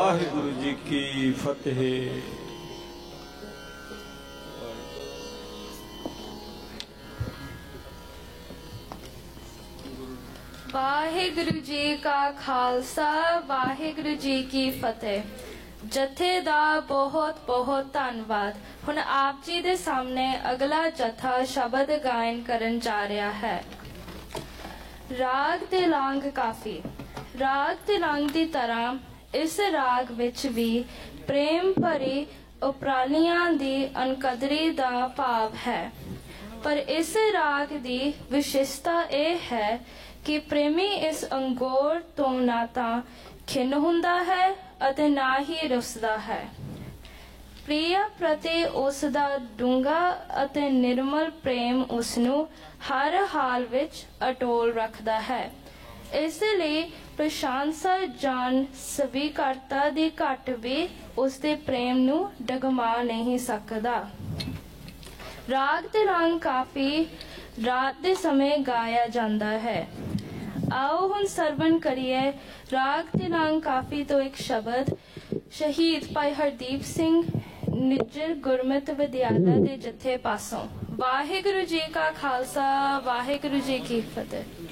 वाहिगुरु जी की फतेह। वाहिगुरु जी का खालसा वाहिगुरु जी की फतेह। जथे दा बहुत बहुत धन्नवाद। हुण आप जी दे सामने अगला जथा शब्द गायन करन जा रहा है। राग ते लांग काफी। राग ते लांग दी तरह इस राग विच भी प्रेम भरी उपरालियां दी अनकदरी दा भाव है, पर इस राग दी विशेषता यह है कि प्रेमी इस अंगोर तो ना तां खिन्न हुंदा है अते ना ही रुसदा है। प्रिया प्रति उस दा डूंगा अते निर्मल प्रेम उसनू हर हाल विच अटोल रखदा है। इसलिए प्रशंसा जान स्वीकारता दी घट भी उसके प्रेम नू डगमा नहीं सकदा। राग ते रंग काफी रात दे समय गाया जाता है। आओ हुण सरवण करिए राग ते रंग काफी तो एक शब्द शहीद भाई हरदीप सिंह निज्जर गुरमत विद्यालय के जत्थे पासों। वाहिगुरु जी का खालसा वाहिगुरु जी की फतेह।